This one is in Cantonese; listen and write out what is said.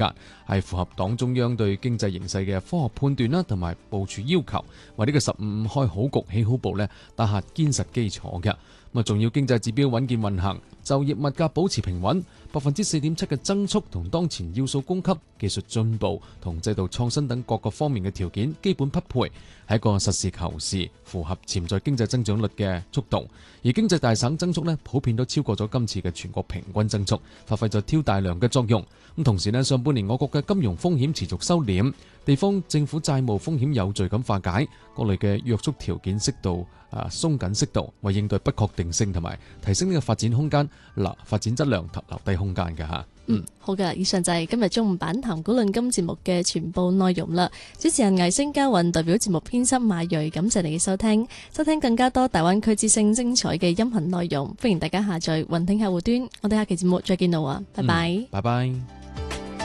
革，係符合黨中央對經濟形勢嘅科學判斷啦，同埋部署要求，為呢個15開好局起好步呢打下堅實基礎嘅。重要經濟指標穩健運行，就業物價保持平穩，4.7%嘅增速同當前要素供給、技術進步同制度創新等各個方面嘅條件基本匹配，係一個實事求是、符合潛在經濟增長率嘅速度。而經濟大省增速呢，普遍都超過咗今次嘅全國平均增速，發揮咗挑大梁嘅作用。咁同時呢，上半年我國嘅金融風險持續收斂，地方政府債務風險有序咁化解，各類嘅約束條件鬆緊適度，為應對不確定性同埋提升呢個發展空間、發展質量留低空間嘅嚇。 好嘅，以上就係今日中午版談股論金節目嘅全部內容啦。主持人魏星嘉韻代表節目編輯馬瑞，感謝你嘅收聽。收聽更加多大灣區之聲精彩嘅音頻內容，歡迎大家下載雲聽客戶端。我哋下期節目再見啦，拜拜。 拜拜。